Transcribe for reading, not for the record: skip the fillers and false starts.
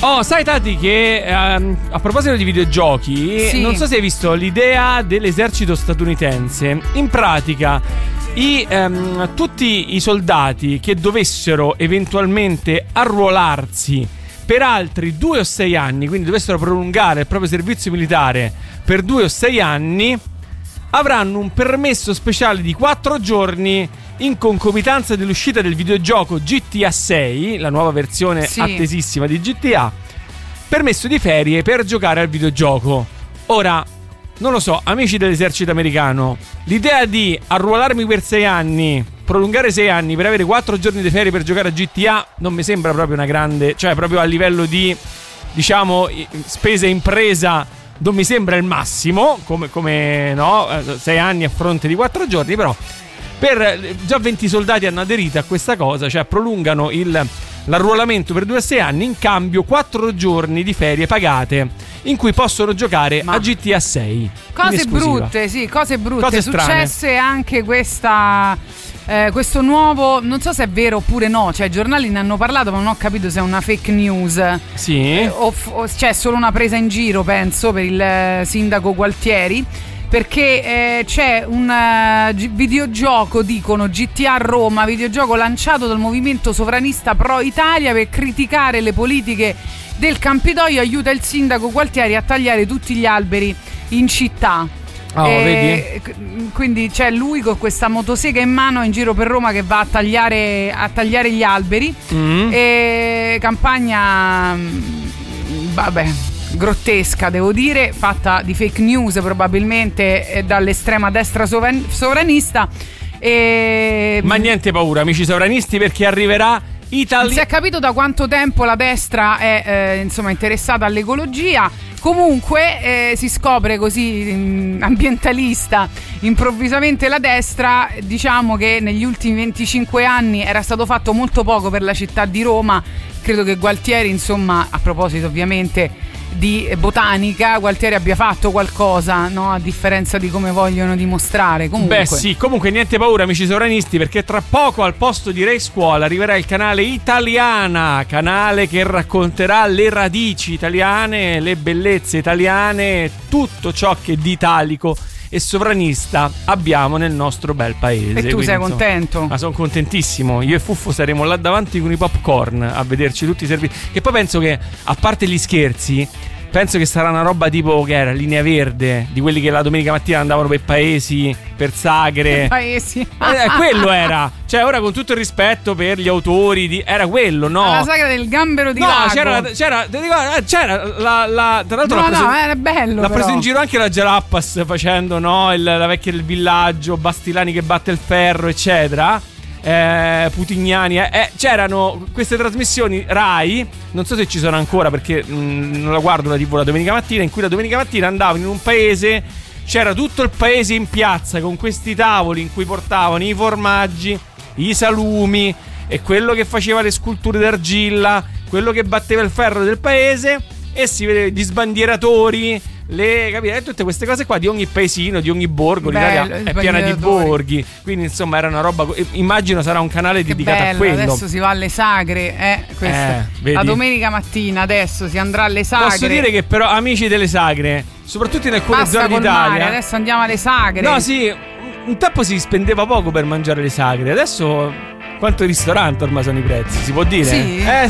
Oh, sai Tati che a proposito di videogiochi, sì, non so se hai visto l'idea dell'esercito statunitense. In pratica tutti i soldati che dovessero eventualmente arruolarsi per altri 2 o 6 anni, quindi dovessero prolungare il proprio servizio militare per 2 o 6 anni, avranno un permesso speciale di 4 giorni in concomitanza dell'uscita del videogioco GTA 6, la nuova versione attesissima di GTA, permesso di ferie per giocare al videogioco. Ora, non lo so, amici dell'esercito americano, l'idea di arruolarmi per 6 anni, prolungare 6 anni per avere 4 giorni di ferie per giocare a GTA non mi sembra proprio una grande, cioè proprio a livello di, diciamo, spesa impresa non mi sembra il massimo, come no, 6 anni a fronte di 4 giorni, però già 20 soldati hanno aderito a questa cosa, cioè prolungano l'arruolamento per 2 o 6 anni, in cambio 4 giorni di ferie pagate in cui possono giocare a GTA 6. Cose brutte, sì, cose brutte. Cose strane. Successe anche questo nuovo, non so se è vero oppure no, cioè i giornali ne hanno parlato ma non ho capito se è una fake news, sì, o c'è solo una presa in giro, penso, per il sindaco Gualtieri, perché c'è un videogioco, dicono GTA Roma, videogioco lanciato dal movimento sovranista Pro Italia per criticare le politiche del Campidoglio, aiuta il sindaco Gualtieri a tagliare tutti gli alberi in città. Vedi? Quindi c'è lui con questa motosega in mano in giro per Roma che va a tagliare gli alberi. E campagna vabbè, grottesca, devo dire, fatta di fake news probabilmente dall'estrema destra sovranista. Ma niente paura, amici sovranisti, perché arriverà si è capito da quanto tempo la destra è insomma interessata all'ecologia. Comunque si scopre così, ambientalista improvvisamente la destra. Diciamo che negli ultimi 25 anni era stato fatto molto poco per la città di Roma. Credo che Gualtieri, insomma, a proposito ovviamente di botanica, Gualtieri abbia fatto qualcosa, no? A differenza di come vogliono dimostrare. Comunque. Beh sì, comunque niente paura, amici sovranisti, perché tra poco al posto di Rai Scuola arriverà il canale Italiana, canale che racconterà le radici italiane, le bellezze italiane, tutto ciò che di italico e sovranista abbiamo nel nostro bel paese. E tu sei contento? Ma sono contentissimo. Io e Fuffo saremo là davanti con i popcorn a vederci tutti i servizi. Che poi penso che, a parte gli scherzi, penso che sarà una roba tipo, che era Linea Verde, di quelli che la domenica mattina andavano per paesi, per sagre. Per paesi. Quello era. Cioè, ora con tutto il rispetto per gli autori era quello, no? La sagra del gambero di no, lago. c'era tra l'altro era bello. L'ha preso in giro anche la Jarappas facendo, no, la vecchia del villaggio, Bastilani che batte il ferro, eccetera. Putignani, c'erano queste trasmissioni Rai, non so se ci sono ancora perché non la guardo la TV la domenica mattina, in cui la domenica mattina andavano in un paese, c'era tutto il paese in piazza con questi tavoli in cui portavano i formaggi, i salumi e quello che faceva le sculture d'argilla, quello che batteva il ferro del paese, e si vedeva gli sbandieratori, capite? Tutte queste cose qua di ogni paesino, di ogni borgo. L'Italia è piena di borghi, quindi insomma era una roba, immagino sarà un canale dedicato a quello. Adesso si va alle sagre, la domenica mattina adesso si andrà alle sagre. Posso dire che però, amici delle sagre, soprattutto in alcune zone d'Italia, adesso andiamo alle sagre. No, sì, un tempo si spendeva poco per mangiare le sagre, adesso quanto ristorante ormai sono i prezzi, si può dire? Sì.